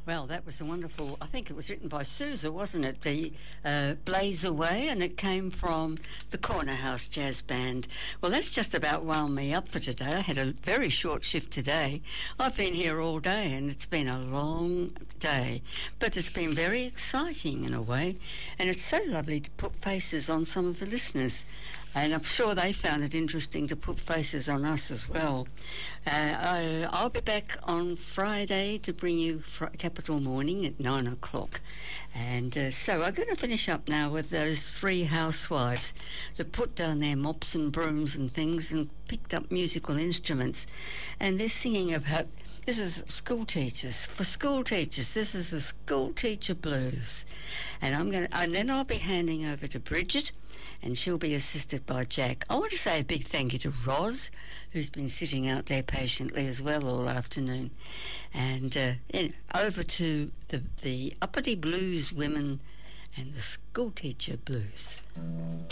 Well, that was a wonderful, I think it was written by Sousa, wasn't it? The Blaze Away, and it came from the Corner House Jazz Band. Well, that's just about wound me up for today. I had a very short shift today. I've been here all day, and it's been a long day, but it's been very exciting in a way, and it's so lovely to put faces on some of the listeners, and I'm sure they found it interesting to put faces on us as well. I'll be back on Friday to bring you Capital Morning at 9 o'clock. And so I'm going to finish up now with those three housewives that put down their mops and brooms and things and picked up musical instruments. And they're singing about, this is school teachers. For school teachers, this is the school teacher blues. And then I'll be handing over to Bridget, and she'll be assisted by Jack. I want to say a big thank you to Roz, who's been sitting out there patiently as well all afternoon. And over to the uppity blues women and the school teacher blues.